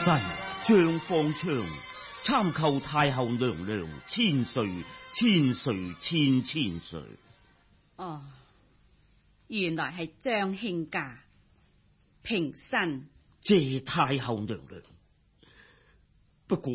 臣張方昌參叩太后娘娘千歲千歲千千歲。 哦，原來係張卿家，平身。 謝太后娘娘。不過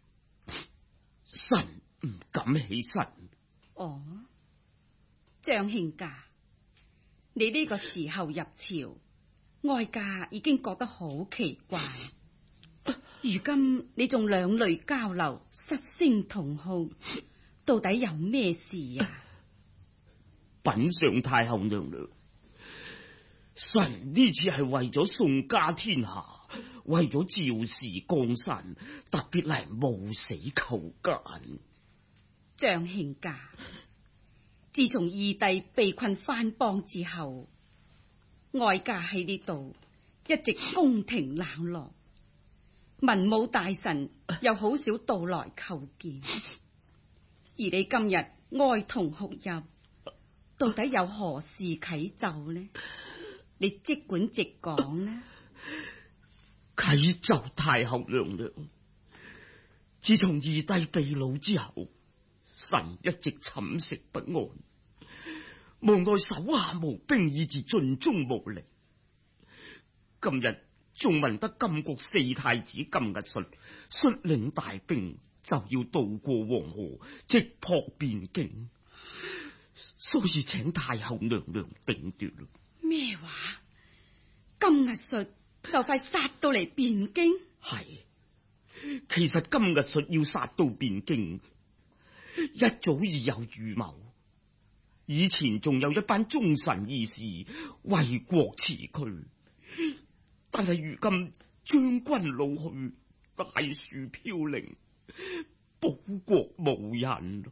臣唔敢起身。 哦，張卿家，你呢個時候入朝，哀家已經覺得好奇怪。如今你仲兩淚交流，失聲痛哭，到底有咩事啊？ 稟上太后娘娘，臣呢次係為咗宋家天下，為咗趙氏江山，特別嚟冒死求姦。 張卿家，自從二弟被困藩邦之後，哀家喺呢度一直宮廷冷落，文武大臣又好少到來叩見，而你今日哀痛哭泣，到底有何事啟奏呢？你即管直講呢。 啟奏太后娘娘，自從二弟被擄之後，臣一直寢食不安，無奈手下無兵，以致盡忠無力。今日仲聞得金國四太子金日術率領大兵就要渡過黃河，直撲汴京，所以請太后娘娘定奪。 咩話？金日術就快殺到嚟汴京？ 係，其實金日術要殺到汴京，一早已有預謀。以前仲有一班忠臣義士為國辭軀，但係如今將軍老去，大樹飄零，保國無人。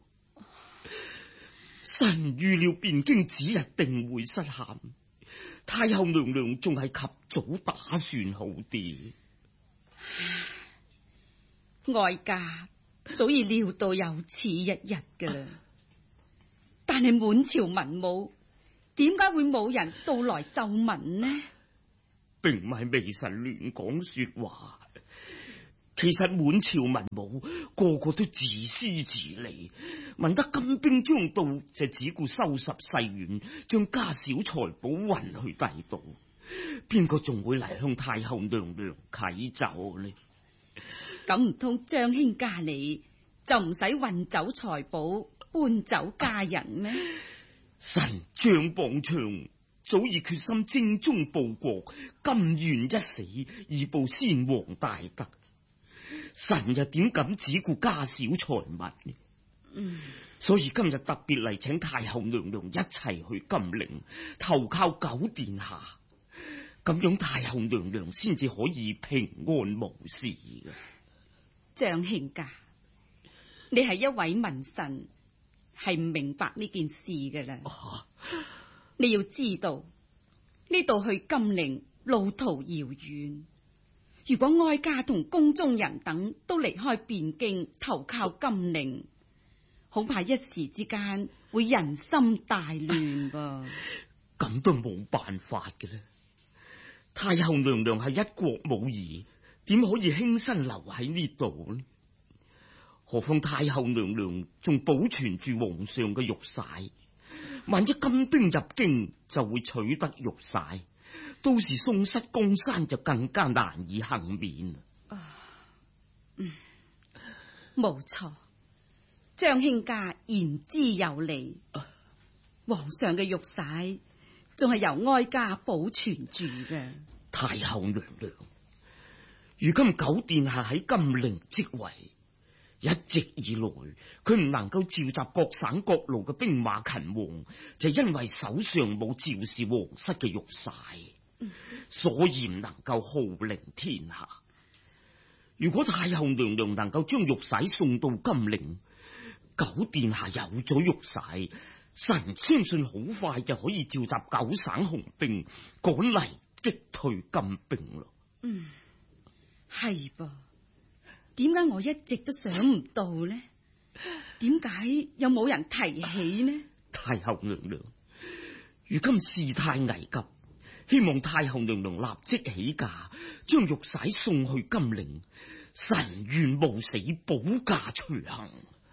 臣預料汴京指日定會失陷，太后娘娘仲係及早打算好啲。 哀家早已料到有此一日噶啦，但係滿朝文武點解會冇人到來奏聞呢？ 並唔係微臣亂講說話，其實滿朝文武個個都自私自利，聞得金兵將到就只顧收拾細軟，將家小財寶運去帝道，邊個仲會嚟向太后娘娘啟奏呢？ 咁唔通張卿家你就唔使運走財寶，搬走家人咩？ 臣張邦昌早已決心精忠報國，甘願一死以報先皇大德。臣又點敢只顧家小財物呢？所以今日特別嚟請太后娘娘一齊去金陵投靠九殿下，咁樣太后娘娘先至可以平安無事嘅。 張卿家，你係一位文臣，係唔明白呢件事嘅啦。你要知道呢度去金陵路途遙遠，如果哀家同宮中人等都離開汴京投靠金陵，恐怕一時之間會人心大亂噃。 咁都冇辦法嘅咧。太后娘娘係一國母兒，點可以輕身留喺呢度呢？何況太后娘娘仲保存住皇上嘅玉璽，萬一金兵入京就會取得玉璽，到時宋室江山就更加難以幸免。 冇錯，張卿家言之有理。皇上嘅玉璽仲係由哀家保存住嘅。 太后娘娘，如今九殿下喺金陵即位，一直以來佢唔能夠召集各省各路嘅兵馬勤王，就因為手上冇趙氏皇室嘅玉璽，所以唔能夠號令天下。如果太后娘娘能夠將玉璽送到金陵，九殿下有咗玉璽，臣相信好快就可以召集九省雄兵趕嚟擊退金兵咯。 係噃，點解我一直都想唔到呢？點解又冇人提起呢？ 太后娘娘，如今事態危急， 希望太后娘娘立即起駕，將玉璽送去金陵，臣願冒死保駕隨行。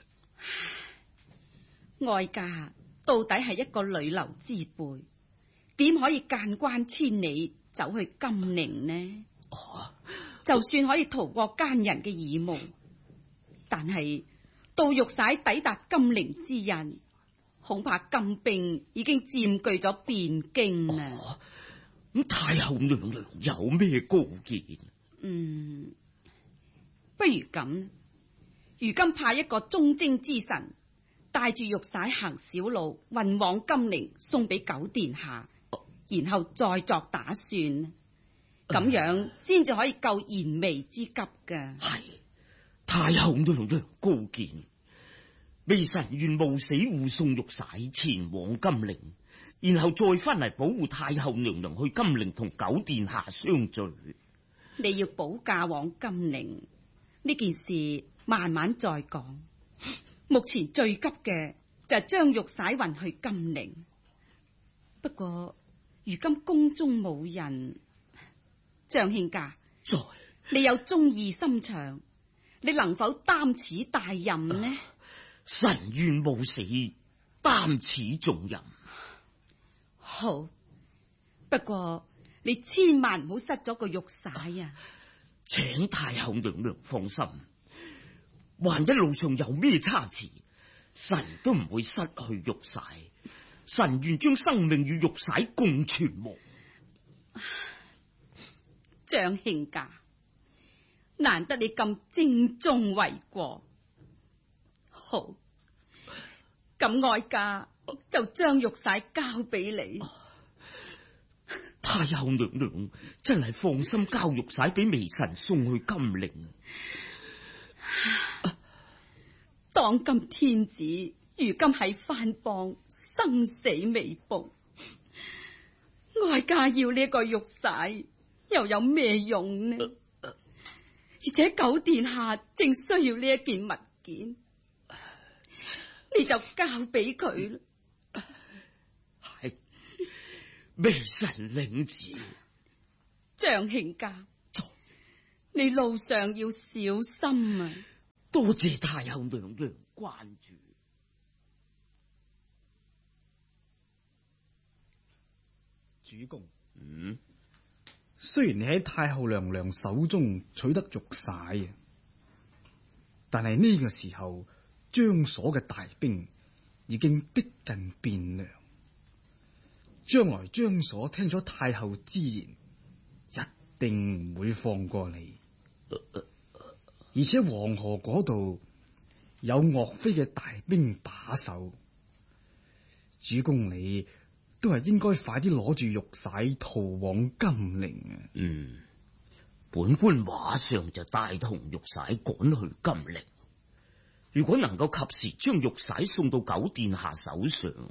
哀家到底係一個女流之輩，點可以間關千里走去金陵呢？就算可以逃過奸人嘅耳目，但係到玉璽抵達金陵之日，恐怕金兵已經佔據咗汴京啦。 咁太后娘娘有咩高見？ 不如咁，如今派一個忠貞之臣帶住玉璽行小路，運往金陵，送俾九殿下，然後再作打算，咁樣先至可以救燃眉之急噶。 係太后娘娘高見，微臣願冒死護送玉璽前往金陵，然後再翻嚟保護太后娘娘去金陵同九殿下相聚。 你要保駕往金陵呢件事慢慢再講，目前最急嘅就係將玉璽運去金陵。不過如今宮中冇人，張卿家，你有忠義心腸，你能否擔此大任呢？ 臣願冒死擔此重任。 好，不過你千萬唔好失咗個玉璽啊！ 請太后娘娘放心，萬一路上有咩差池，臣都唔會失去玉璽。臣願將生命與玉璽共存亡。 張卿家，難得你咁精忠為國，好，咁哀家就將玉璽交俾你。 太后娘娘真係放心交玉璽俾微臣送去金陵。 當今天子如今喺藩邦，生死未卜，哀家要呢個玉璽又有咩用呢？而且九殿下正需要呢一件物件，你就交俾佢啦。 係，微臣領旨。 張卿家，你路上要小心啊！ 多謝太后娘娘關注。 主公，雖然你喺太后娘娘手中取得玉璽，但係呢個時候張所嘅大兵已經逼近汴梁，將來張所聽咗太后之言，一定唔會放過你。而且黃河嗰度有岳飛嘅大兵把守，主公你都係應該快啲攞住玉璽逃往金陵啊！ 本官馬上就帶同玉璽趕去金陵。如果能夠及時將玉璽送到九殿下手上，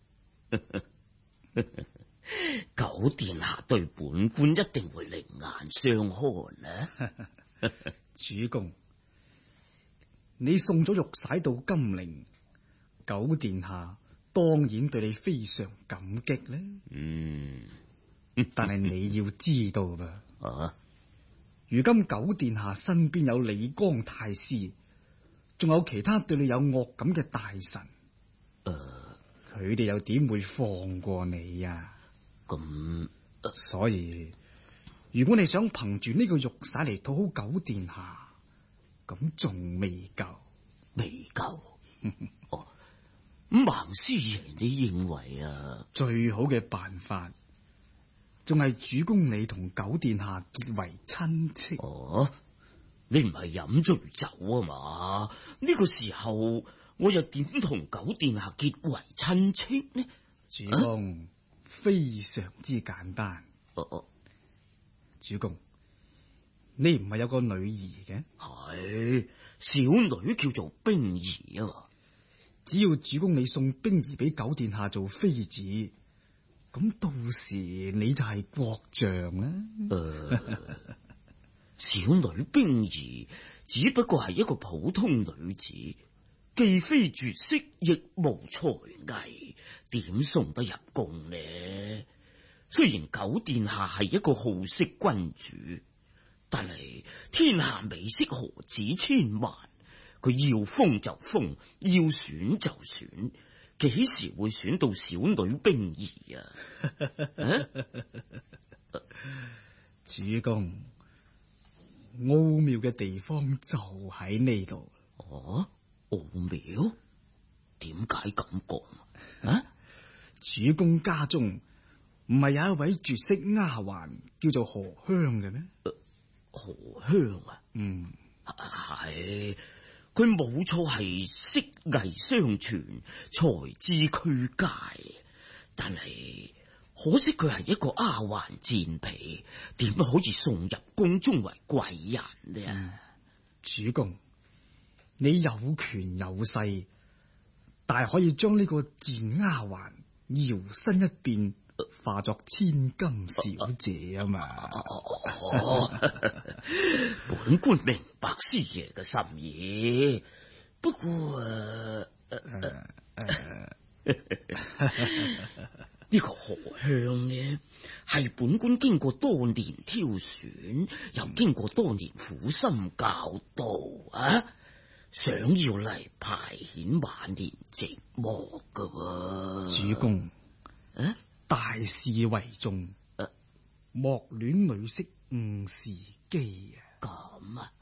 九殿下對本官一定會另眼相看啊！ 主公，你送咗玉璽到金陵，九殿下當然對你非常感激呢。但係你要知道噃，如今九殿下身邊有李光太師，仲有其他對你有惡感嘅大臣，佢哋又點會放過你呀？所以如果你想憑住呢個玉璽嚟討好九殿下，咁仲未夠。 咁孟師爺，你認為啊？ 最好嘅辦法，仲係主公你同九殿下結為親戚。 你唔係飲醉酒啊嘛？呢個時候我又點同九殿下結為親戚呢？ 主公，非常之簡單。主公，你唔係有個女兒嘅？ 係，小女叫做冰兒啊嘛。 只要主公你送冰兒俾九殿下做妃子，咁到時你就係國丈啦。 小女冰兒只不過係一個普通女子，既非絕色，亦無才藝，點送得入宮呢？ 雖然九殿下係一個好色君主，但係天下美色何止千萬，佢要封就封，要選就選，幾時會選到小女冰兒啊？ 主公，奧妙嘅地方就喺呢度。 哦，奧妙？點解咁講啊？ 主公家中唔係有一位絕色丫鬟叫做何香嘅咩？ 何香啊？係，佢冇錯係色藝雙全，才智俱佳，但係可惜佢係一個丫鬟賤婢，點可以送入宮中為貴人呢？ 主公，你有權有勢，但係可以將呢個賤丫鬟搖身一變，化作千金小姐啊嘛！ 本官明白師爺嘅心意，不過呢個何香呢，係本官經過多年挑選，又經過多年苦心教導啊，想要嚟排遣晚年寂寞噶喎。 主公，大事為重，莫戀女色誤時機啊！ 咁啊！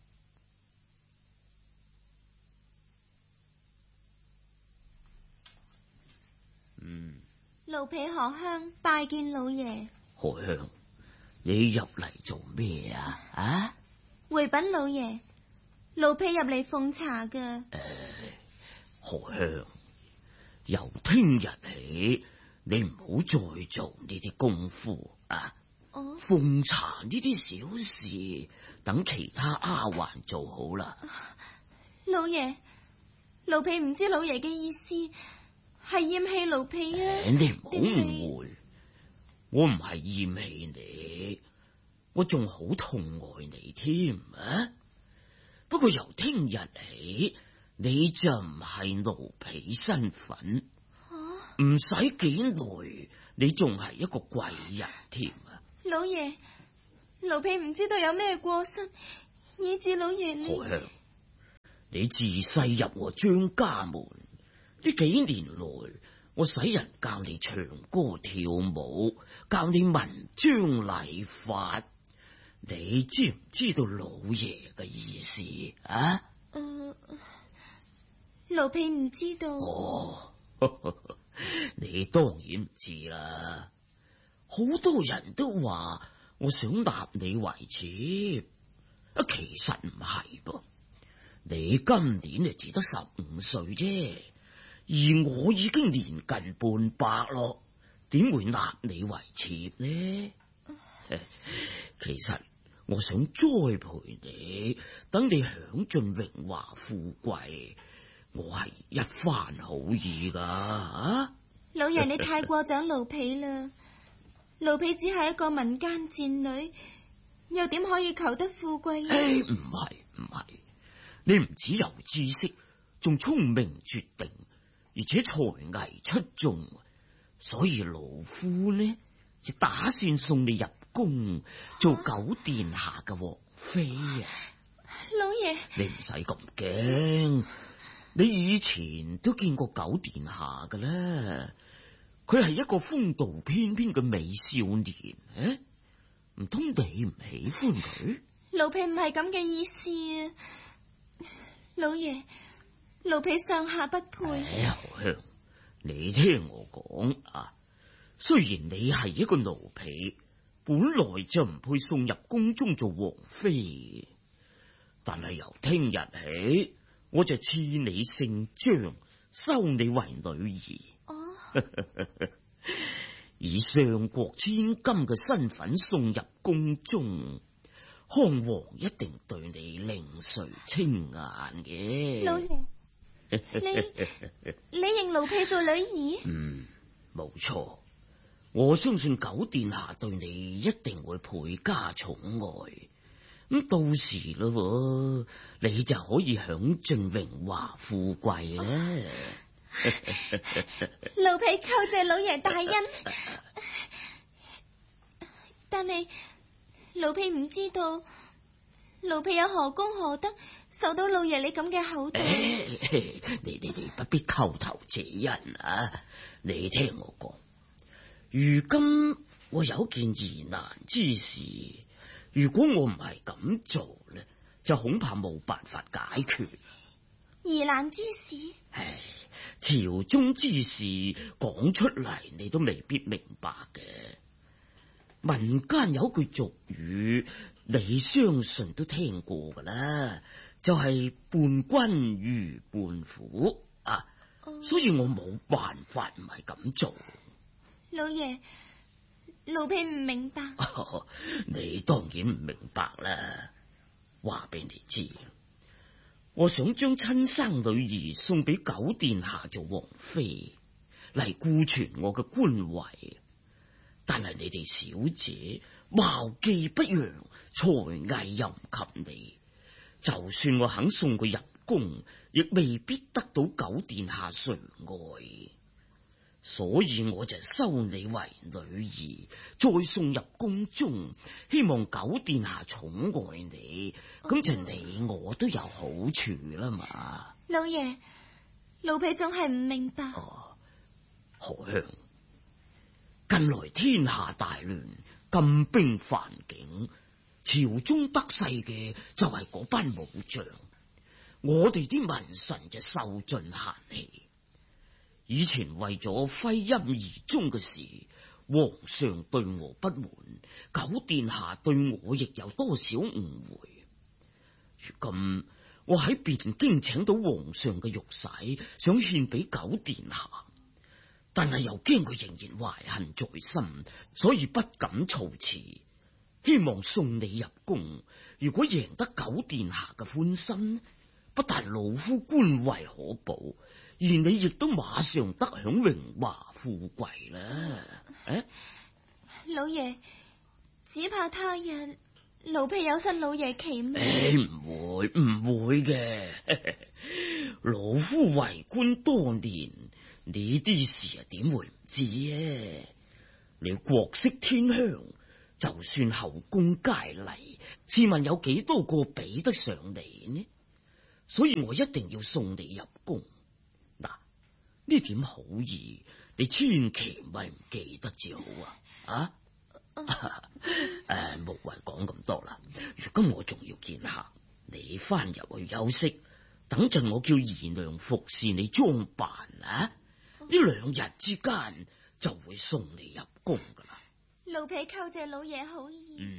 奴婢何香拜見老爺。 何香，你入嚟做咩啊？啊！ 回稟老爺，奴婢入嚟奉茶噶。 何香，由聽日起，你唔好再做呢啲功夫啊！奉茶呢啲小事，等其他丫鬟做好啦。 老爺，奴婢唔知老爺嘅意思。係厭棄奴婢啊！ 你唔好誤會，我唔係厭棄你，我仲好痛愛你添啊！不過由聽日起，你就唔係奴婢身份，唔使幾耐，你仲係一個貴人添啊！ 老爺，奴婢唔知道有咩過失，以致老爺你。 何香，你自細入我張家門。呢幾年來，我使人教你唱歌跳舞，教你文章禮法，你知唔知道老爺嘅意思啊？ 奴婢唔知道。 你當然唔知啦。好多人都話我想納你為妾，其實唔係噃。你今年就只得15歲啫。而我已經年近半百咯，點會納你為妾呢？其實我想栽培你，等你享盡榮華富貴，我係一番好意噶。 老爺，你太過獎奴婢啦！奴婢只係一個民間賤女，又點可以求得富貴？ 唔係，你唔只有知識，仲聰明絕頂。而且才藝出眾，所以老夫呢就打算送你入宮做九殿下嘅王妃啊！ 老爺， 你唔使咁驚，你以前都見過九殿下㗎啦，佢係一個風度翩翩嘅美少年，唔通你唔喜歡佢？ 奴婢唔係咁嘅意思啊，老爺。奴婢上下不配。 何香，你聽我講啊，雖然你係一個奴婢，本來就唔配送入宮中做王妃，但係由聽日起，我就賜你姓張，收你為女兒。以上國千金嘅身份送入宮中，康王一定對你另垂青眼嘅。 老爺。你認奴婢做女兒？ 冇錯。我相信九殿下對你一定會倍加寵愛。咁到時咯，你就可以享盡榮華富貴啦。 奴婢叩謝老爺大恩。 但係奴婢唔知道，奴婢有何功何德受到老爺你咁嘅厚待？ 你不必叩頭謝恩啊！你聽我講，如今我有件疑難之事，如果我唔係咁做咧，就恐怕冇辦法解決。 疑難之事？ 唉，朝中之事講出嚟，你都未必明白嘅。民間有句俗語，你相信都聽過噶啦，就係伴君如伴虎啊。所以我冇辦法唔係咁做。 老爺，奴婢唔明白。 你當然唔明白啦。話俾你知，我想將親生女兒送俾九殿下做王妃，嚟顧全我嘅官位。但係你哋小姐貌技不揚，才藝又唔及你，就算我肯送佢入宮，亦未必得到九殿下垂愛。所以我就收你為女兒，再送入宮中，希望九殿下寵愛你，咁就你我都有好處啦嘛。 老爺，奴婢仲係唔明白。 何香，近來天下大亂，金兵犯境，朝中得勢嘅就係嗰班武將，我哋啲民臣就受盡閒氣。以前為咗徽欽而終嘅事，皇上對我不滿，九殿下對我亦有多少誤會。如今我喺汴京請到皇上嘅玉璽，想獻俾九殿下，但係又驚佢仍然懷恨在心，所以不敢措辭。希望送你入宮，如果贏得九殿下嘅歡心，不但老夫官位可保，而你亦都馬上得享榮華富貴啦。 老爺，只怕他日奴婢有失老爺期望。 唔會嘅。老夫為官多年，呢啲事啊點會唔知啊？你國色天香，就算後宮佳麗，試問有幾多個比得上你呢？所以我一定要送你入宮。嗱，呢點好易，你千祈咪唔記得至好啊！無謂講咁多啦。如今我仲要見客，你翻入去休息，等陣我叫姨娘服侍你裝扮啊。呢2日之間就會送你入宮噶啦。 奴婢叩謝老爺好意。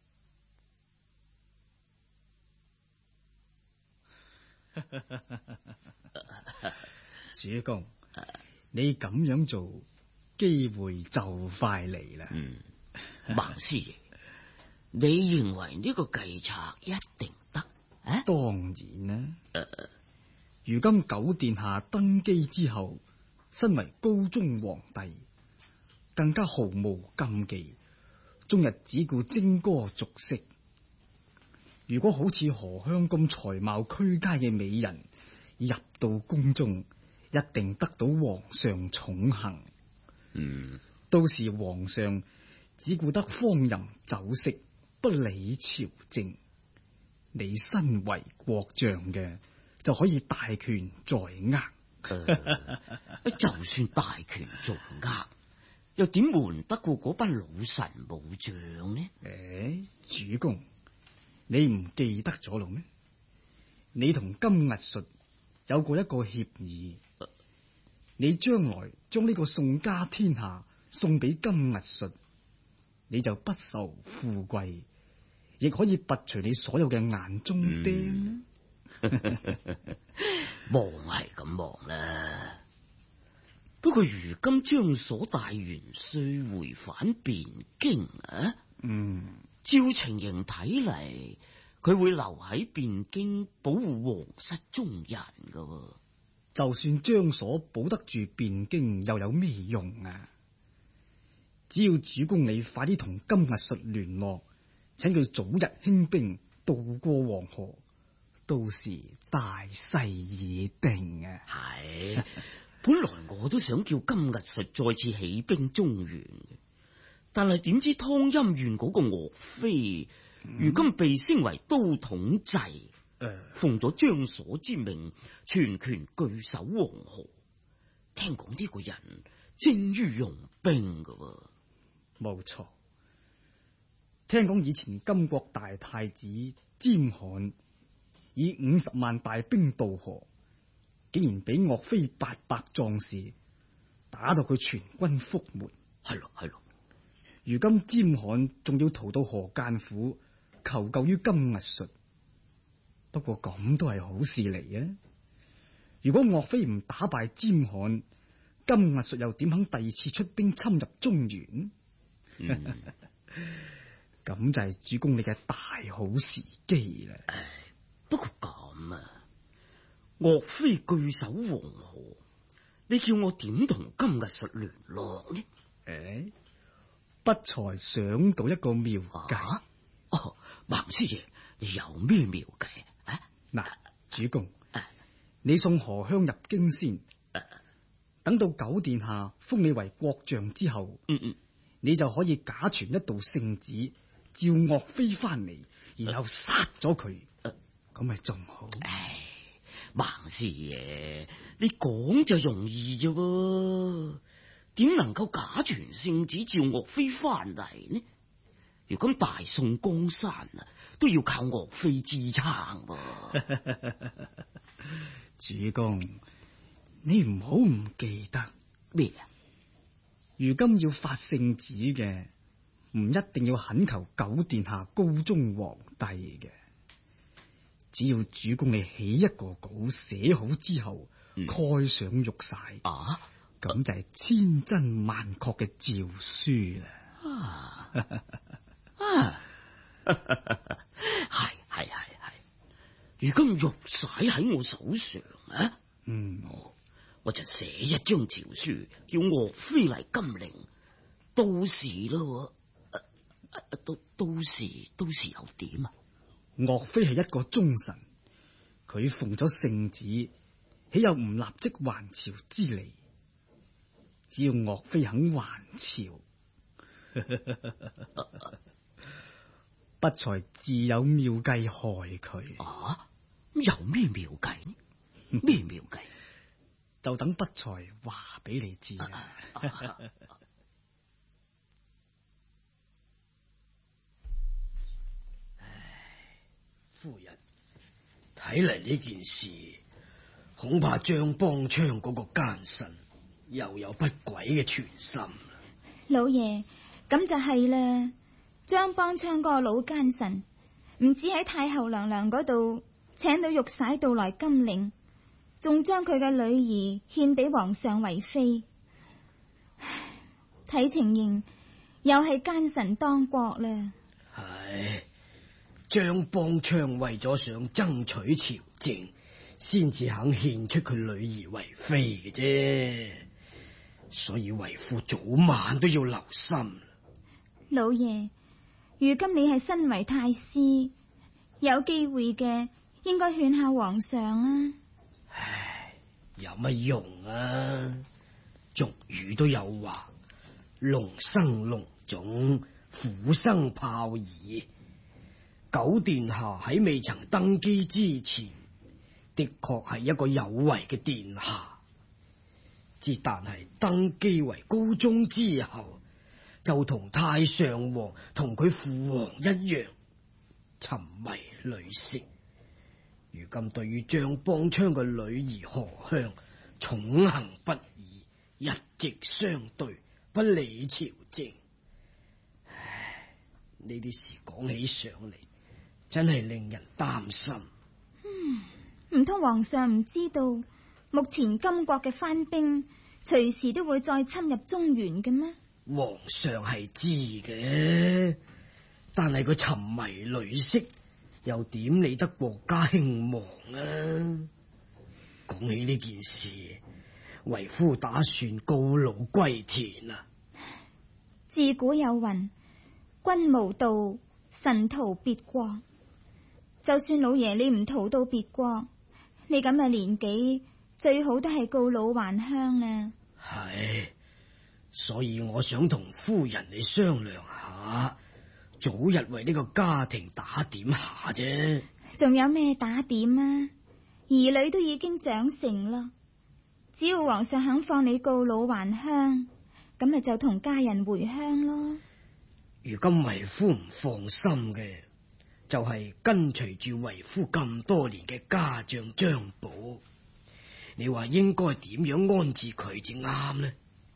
主公，你咁樣做，機會就快嚟啦。 孟師爺，你認為呢個計策一定得？ 當然啦。如今九殿下登基之後，身為高宗皇帝，更加毫無禁忌，終日只顧徵歌俗色。如果好似何香咁才貌俱佳嘅美人入到宮中，一定得到皇上寵幸。到時皇上只顧得荒淫酒色，不理朝政。你身為國丈嘅，就可以大權在握。 就算大權在握，又點瞞得過嗰班老臣武將呢？ 主公，你唔記得咗咯咩？你同金屹術有過一個協議，你將來將呢個宋家天下送俾金屹術，你就不愁富貴，亦可以拔除你所有嘅眼中釘。 望係咁望啦，不過如今張所帶元帥回返汴京啊，照情形睇嚟，佢會留喺汴京保護皇室中人噶。 就算張所保得住汴京，又有咩用啊？只要主公你快啲同金屹術聯絡，請佢早日興兵渡過黃河，到時大勢已定啊！ 係，本來我都想叫金屹術再次起兵中原， 但係點知湯陰縣嗰個岳飛，如今被升為都統制，奉咗張所之命，全權據守黃河。聽講呢個人精於用兵噶喎。 冇錯，聽講以前金國大太子詹罕以50萬大兵渡河，竟然俾岳飛800壯士打到佢全軍覆沒。 係咯， 如今詹罕仲要逃到河間府求救於金兀術，不過咁都係好事嚟啊！如果岳飛唔打敗詹罕，金兀術又點肯第二次出兵侵入中原？咁就係主公你嘅大好時機啦。 不過咁啊，岳飛據守黃河，你叫我點同金兀術聯絡呢？ 不才想到一個妙計。 孟師爺，你有咩妙計啊？ 嗱，主公，你送荷香入京先，等到九殿下封你為國將之後，你就可以假傳一道聖旨，召岳飛翻嚟，然後殺咗佢，咁咪仲好？ 孟師爺，你講就容易啫，點能夠假傳聖旨召岳飛翻嚟呢？如今大宋江山啊，都要靠岳飛支撐噃。 主公，你唔好唔記得咩啊？ 如今要發聖旨嘅，唔一定要懇求九殿下高宗皇帝嘅，只要主公你起一個稿寫好之後，蓋上玉璽，咁就係千真萬確嘅詔書啦。係，如今玉璽喺我手上啊，我就寫一張詔書，叫岳飛嚟金陵，到時咯，到時又點啊？岳飛係一個忠臣，佢奉咗聖旨，豈有唔立即還朝之理？只要岳飛肯還朝，不才自有妙計害佢。 有咩妙計呢？咩妙計？ 就等不才話俾你知啦。 夫人，睇嚟呢件事恐怕張邦昌嗰個奸臣又有不軌嘅存心。 老爺，咁就係啦。張邦昌個老奸臣，唔止喺太后娘娘嗰度請到玉璽到來金陵，仲將佢嘅女兒獻俾皇上為妃。睇情形又係奸臣當國啦。 係張邦昌為咗想爭取朝政，先至肯獻出佢女兒為妃嘅啫，所以為父早晚都要留心。 老爺，如今你係身為太師，有機會嘅應該勸下皇上啊。 唉，有乜用啊？俗語都有話，龍生龍種，虎生豹兒。九殿下喺未曾登基之前，的確係一個有為嘅殿下，但係登基為高宗之後，就同太上皇同佢父皇一樣，沉迷女色。如今對於張邦昌嘅女兒荷香，寵幸不已，一直相對，不理朝政。唉，呢啲事講起上嚟，真係令人擔心。 唔通皇上唔知道，目前金國嘅番兵隨時都會再侵入中原嘅咩？ 皇上係知嘅，但係佢沉迷女色，又點理得國家興亡啊？講起呢件事，為夫打算告老歸田啊！ 自古有云，君無道，臣逃別國。就算老爺你唔逃到別國，你咁嘅年紀，最好都係告老還鄉啦。 係， 所以我想同夫人你商量下，早日為呢個家庭打點下啫。 仲有咩打點啊？兒女都已經長成啦，只要皇上肯放你告老還鄉，咁咪就同家人回鄉咯。 如今為夫唔放心嘅，就係跟隨住為夫咁多年嘅家將張寶，你話應該點樣安置佢至啱呢？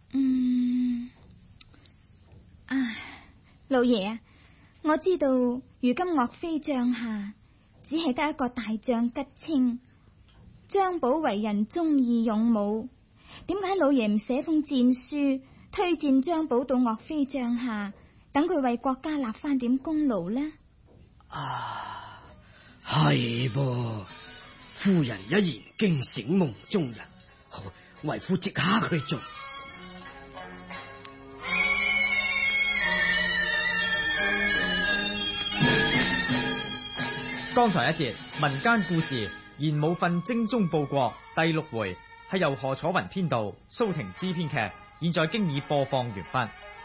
老爺啊，我知道如今岳飛帳下只係得一個大將吉清，張寶為人忠義勇武，點解老爺唔寫封戰書推薦張寶到岳飛帳下，等佢為國家立翻點功勞呢？ 係噃，夫人一言驚醒夢中人，好，為夫即刻去做。 剛才一節民間故事《賢武訓精忠報國》第6回係由何楚雲編導，蘇婷之編劇，現在經已播放完畢。